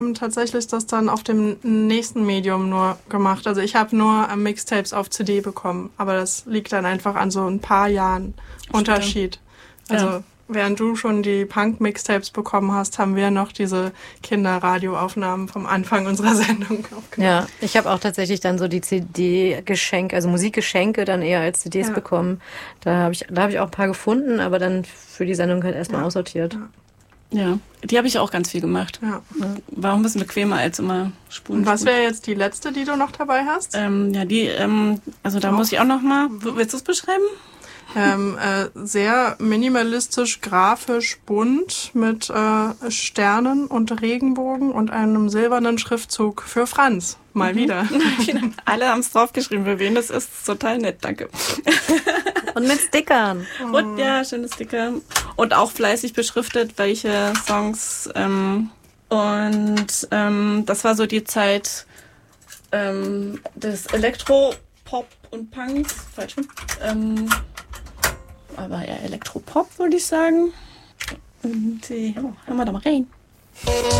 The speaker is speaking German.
Tatsächlich das dann auf dem nächsten Medium nur gemacht. Also ich habe nur Mixtapes auf CD bekommen, aber das liegt dann einfach an so ein paar Jahren Unterschied. Also während du schon die Punk-Mixtapes bekommen hast, haben wir noch diese Kinderradioaufnahmen vom Anfang unserer Sendung aufgenommen. Ja, ich habe auch tatsächlich dann so die CD-Geschenke, also Musikgeschenke dann eher als CDs bekommen. Da hab ich auch ein paar gefunden, aber dann für die Sendung halt erstmal aussortiert. Ja, die habe ich auch ganz viel gemacht. Ja. War auch ein bisschen bequemer als immer Spulen. Und was wäre jetzt die letzte, die du noch dabei hast? Also da muss ich auch noch mal, willst du es beschreiben? Sehr minimalistisch, grafisch, bunt mit Sternen und Regenbogen und einem silbernen Schriftzug für Franz. Mal wieder. Alle haben es draufgeschrieben, für wen das ist. Total nett, danke. Und mit Stickern. Und ja, schöne Sticker. Und auch fleißig beschriftet, welche Songs. Das war so die Zeit des Elektro-Pop und Punks. Falsch. Aber eher Elektropop, würde ich sagen. Und hören wir da mal rein.